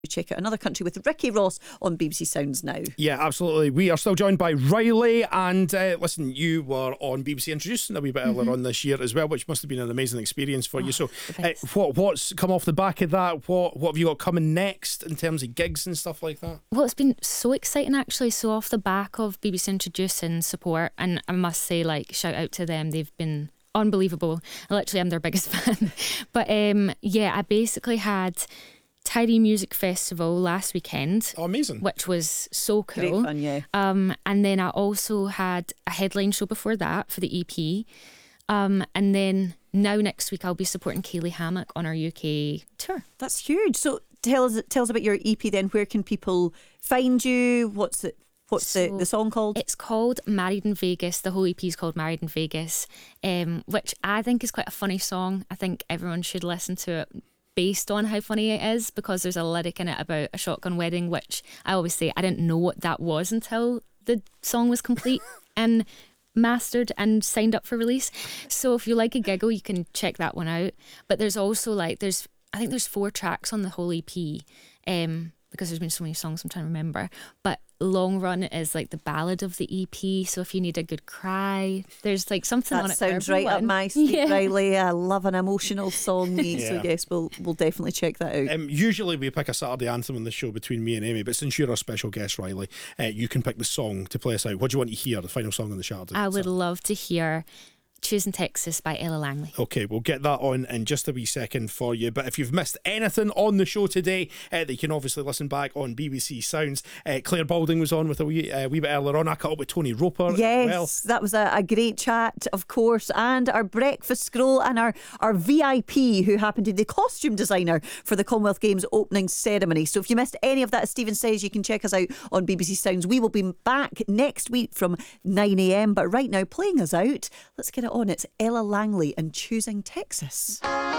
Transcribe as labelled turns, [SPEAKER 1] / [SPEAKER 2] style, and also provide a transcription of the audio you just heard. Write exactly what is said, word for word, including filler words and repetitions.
[SPEAKER 1] Check out Another Country with Ricky Ross on B B C Sounds now.
[SPEAKER 2] Yeah, absolutely. We are still joined by Riley, and uh, listen, you were on B B C Introducing a wee bit mm-hmm. earlier on this year as well, which must have been an amazing experience for oh, you. So, uh, what what's come off the back of that? What what have you got coming next in terms of gigs and stuff like that?
[SPEAKER 3] Well, it's been so exciting actually. So off the back of B B C Introducing support, and I must say, like, shout out to them. They've been unbelievable. I literally am their biggest fan. But um, yeah, I basically had Tyree Music Festival last weekend.
[SPEAKER 2] Oh, amazing.
[SPEAKER 3] Which was so cool.
[SPEAKER 1] Great fun, yeah.
[SPEAKER 3] Um, and then I also had a headline show before that for the E P. Um, and then now next week I'll be supporting Kaylee Hammock on our U K tour.
[SPEAKER 1] That's huge. So tell us tell us about your E P then. Where can people find you? What's it? What's so the, the song called?
[SPEAKER 3] It's called Married in Vegas. The whole E P is called Married in Vegas, um, which I think is quite a funny song. I think everyone should listen to it based on how funny it is, because there's a lyric in it about a shotgun wedding, which I always say I didn't know what that was until the song was complete and mastered and signed up for release. So if you like a giggle, you can check that one out. But there's also like there's I think there's four tracks on the whole E P, um, because there's been so many songs I'm trying to remember. But Long Run is like the ballad of the E P, so if you need a good cry, there's like something
[SPEAKER 1] that
[SPEAKER 3] on it.
[SPEAKER 1] That sounds right up my street,
[SPEAKER 3] yeah.
[SPEAKER 1] Riley. I love an emotional song, yeah. So yes, we'll we'll definitely check that out.
[SPEAKER 2] Um, usually we pick a Saturday anthem on the show between me and Amy, but since you're our special guest, Riley, uh, you can pick the song to play us out. What do you want to hear, the final song on the chart?
[SPEAKER 3] I would love to hear Choosing Texas by Ella Langley.
[SPEAKER 2] Okay, we'll get that on in just a wee second for you. But if you've missed anything on the show today, uh, you can obviously listen back on B B C Sounds. Uh, Claire Balding was on with a wee, uh, wee bit earlier on. I caught up with Tony Roper.
[SPEAKER 1] Yes,
[SPEAKER 2] as well.
[SPEAKER 1] That was a, a great chat, of course. And our breakfast scroll and our, our V I P, who happened to be the costume designer for the Commonwealth Games opening ceremony. So if you missed any of that, as Stephen says, you can check us out on B B C Sounds. We will be back next week from nine a.m. But right now, playing us out, let's get it on. It's Ella Langley and Choosing Texas.